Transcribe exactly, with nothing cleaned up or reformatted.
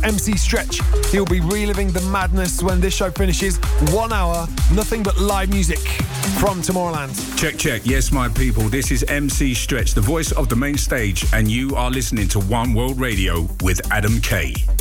M C Stretch. He'll be reliving the madness when this show finishes. One hour, nothing but live music from Tomorrowland. Check, check. Yes, my people, this is M C Stretch, the voice of the main stage, and you are listening to One World Radio with Adam Kay.